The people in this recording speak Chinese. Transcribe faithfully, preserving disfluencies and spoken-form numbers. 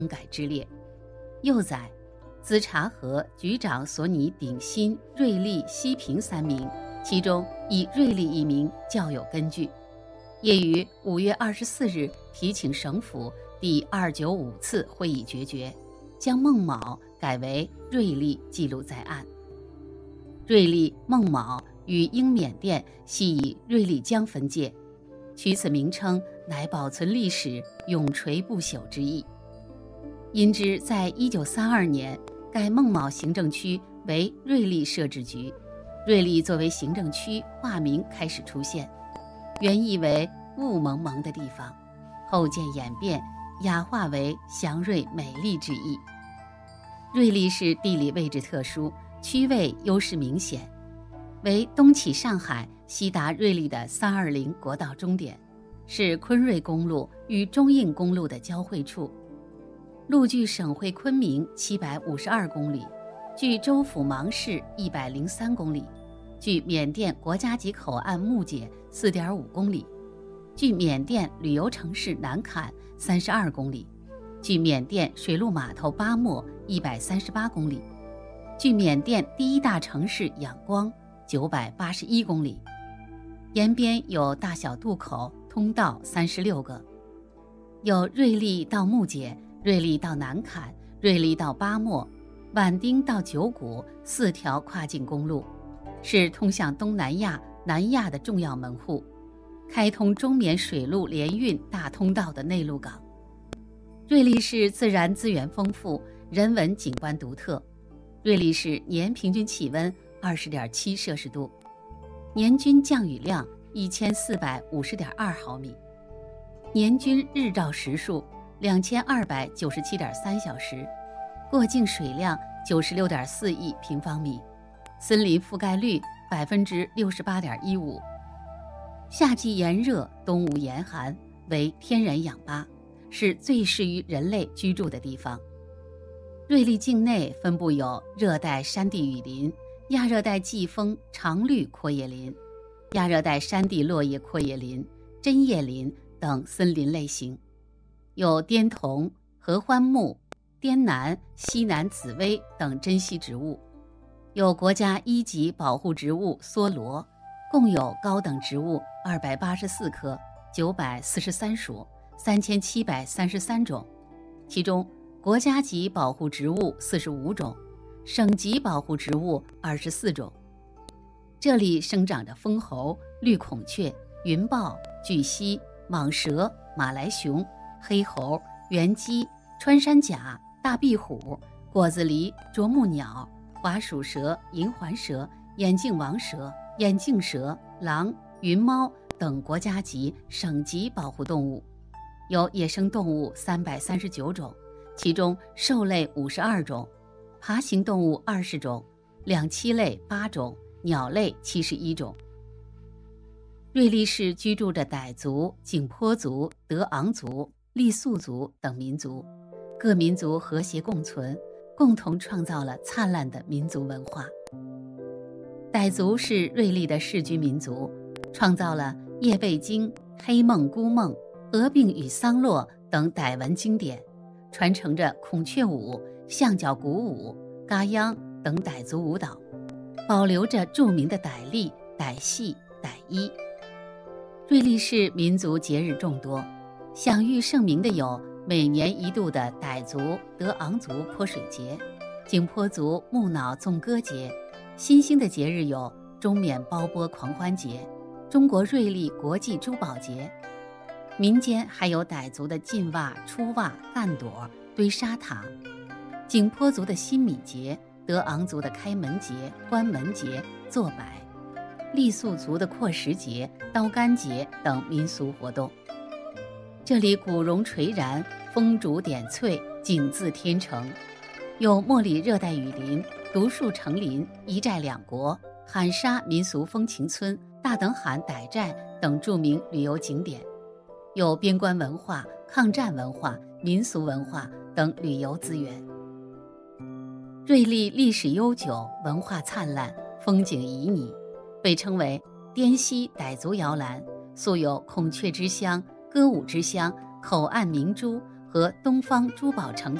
改之列。又载自察河局长所拟鼎新、瑞丽、西平三名，其中以瑞丽一名较有根据，业于五月二十四日提请省府第二九五次会议决决，将孟卯改为瑞丽记录在案。瑞丽、孟卯与英缅甸系以瑞丽江分界，取此名称乃保存历史永垂不朽之意。因之在一九三二年，该孟卯行政区为瑞丽设置局，瑞丽作为行政区化名开始出现，原意为雾蒙蒙的地方，后渐演变雅化为祥瑞美丽之意。瑞丽市地理位置特殊，区位优势明显，为东起上海西达瑞丽的三二零国道终点，是昆瑞公路与中印公路的交汇处，路距省会昆明七百五十二公里，距州府芒市一百零三公里，距缅甸国家级口岸木姐四点五公里，距缅甸旅游城市南坎三十二公里，距缅甸水陆码头巴莫一百三十八公里，距缅甸第一大城市仰光九百八十一公里。沿边有大小渡口通道三十六个，有瑞丽到木姐、瑞丽到南坎、瑞丽到巴莫、畹町到九股四条跨境公路，是通向东南亚、南亚的重要门户，开通中缅水陆联运大通道的内陆港。瑞丽市自然资源丰富，人文景观独特。瑞丽市年平均气温 二十点七摄氏度，年均降雨量一千四百五十点二毫米，年均日照时数两千二百九十七点三小时，过境水量九十六点四亿平方米，森林覆盖率百分之六十八点一五。夏季炎热，冬无严寒，为天然氧吧，是最适于人类居住的地方。瑞丽境内分布有热带山地雨林、亚热带季风常绿阔叶林、亚热带山地落叶阔叶林、针叶林等森林类型，有滇桐、合欢木、滇南、西南紫薇等珍稀植物，有国家一级保护植物梭罗，共有高等植物二百八十四棵、九百四十三属、三千七百三十三种，其中国家级保护植物四十五种，省级保护植物二十四种。这里生长着蜂猴、绿孔雀、云豹、巨蜥、蟒蛇、马来熊、黑猴、原鸡、穿山甲、大壁虎、果子狸、啄木鸟、华鼠蛇、银环蛇、眼镜王蛇、眼镜蛇、狼、云猫等国家级、省级保护动物，有野生动物三百三十九种，其中兽类五十二种，爬行动物二十种，两栖类八种，鸟类七十一种。瑞丽市居住着傣族、景颇族、德昂族、傈僳族等民族，各民族和谐共存，共同创造了灿烂的民族文化。傣族是瑞丽的世居民族，创造了《夜背经》《黑梦孤梦》《鹅病与桑洛》等傣文经典，传承着孔雀舞、象脚鼓舞、嘎央等傣族舞蹈，保留着著名的傣历、傣戏、傣衣。瑞丽市民族节日众多，享誉盛名的有每年一度的傣族德昂族泼水节、景颇族木脑纵歌节，新兴的节日有中缅包钵狂欢节、中国瑞丽国际珠宝节。民间还有傣族的进袜、出袜、干朵、堆沙塔，景颇族的新米节、德昂族的开门节、关门节、坐摆，傈僳族的阔石节、刀竿节等民俗活动。这里古榕垂然，枫竹点翠，景自天成，有莫里热带雨林、独树成林、一寨两国、喊沙民俗风情村、大等罕傣寨等著名旅游景点，有边关文化、抗战文化、民俗文化等旅游资源。瑞丽历史悠久，文化灿烂，风景旖旎，被称为滇西傣族摇篮，素有孔雀之乡、歌舞之乡、口岸明珠、 和东方珠宝城的